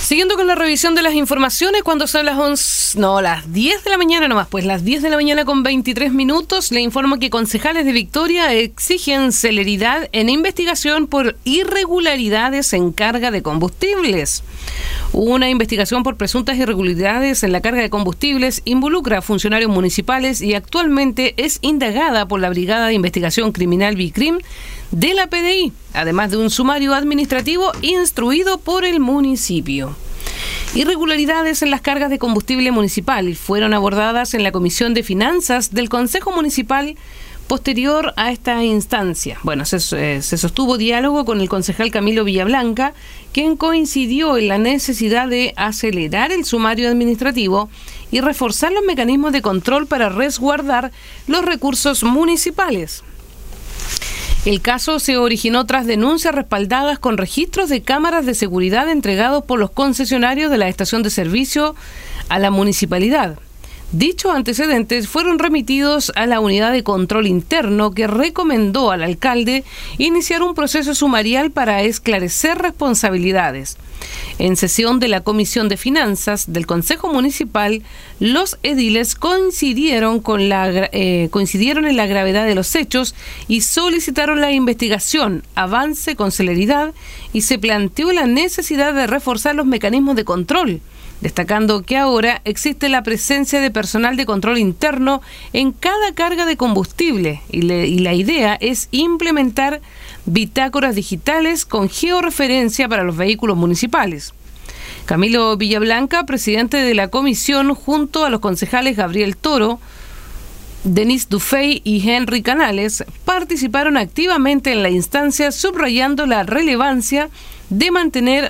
Siguiendo con la revisión de las informaciones, cuando son las 10 de la mañana nomás, pues las 10 de la mañana con 23 minutos, le informo que concejales de Victoria exigen celeridad en investigación por irregularidades en carga de combustibles. Una investigación por presuntas irregularidades en la carga de combustibles involucra a funcionarios municipales y actualmente es indagada por la Brigada de Investigación Criminal BICRIM de la PDI, además de un sumario administrativo instruido por el municipio. Irregularidades en las cargas de combustible municipal fueron abordadas en la Comisión de Finanzas del Consejo Municipal posterior a esta instancia. Bueno, se sostuvo diálogo con el concejal Camilo Villablanca, quien coincidió en la necesidad de acelerar el sumario administrativo y reforzar los mecanismos de control para resguardar los recursos municipales. El caso se originó tras denuncias respaldadas con registros de cámaras de seguridad entregados por los concesionarios de la estación de servicio a la municipalidad. Dichos antecedentes fueron remitidos a la unidad de control interno, que recomendó al alcalde iniciar un proceso sumarial para esclarecer responsabilidades. En sesión de la Comisión de Finanzas del Consejo Municipal, los ediles coincidieron en la gravedad de los hechos y solicitaron la investigación avance con celeridad, y se planteó la necesidad de reforzar los mecanismos de control, destacando que ahora existe la presencia de personal de control interno en cada carga de combustible y la idea es implementar bitácoras digitales con georreferencia para los vehículos municipales. Camilo Villablanca, presidente de la comisión, junto a los concejales Gabriel Toro, Denise Dufey y Henry Canales, participaron activamente en la instancia, subrayando la relevancia de mantener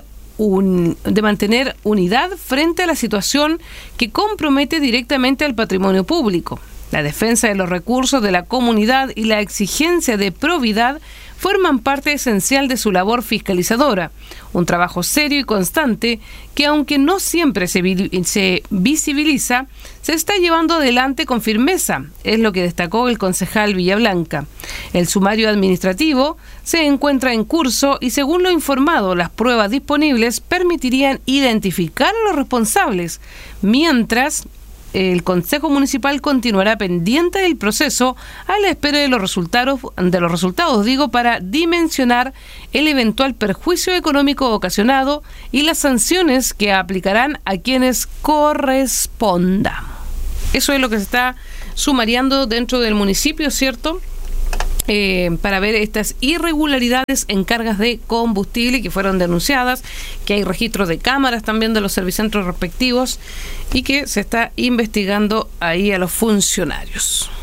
unidad frente a la situación que compromete directamente al patrimonio público. La defensa de los recursos de la comunidad y la exigencia de probidad forman parte esencial de su labor fiscalizadora, un trabajo serio y constante que, aunque no siempre se visibiliza, se está llevando adelante con firmeza, es lo que destacó el concejal Villablanca. El sumario administrativo se encuentra en curso y, según lo informado, las pruebas disponibles permitirían identificar a los responsables, mientras el Consejo Municipal continuará pendiente del proceso a la espera de los resultados, para dimensionar el eventual perjuicio económico ocasionado y las sanciones que aplicarán a quienes corresponda. Eso es lo que se está sumariando dentro del municipio, ¿cierto? Para ver estas irregularidades en cargas de combustible que fueron denunciadas, que hay registros de cámaras también de los servicentros respectivos y que se está investigando ahí a los funcionarios.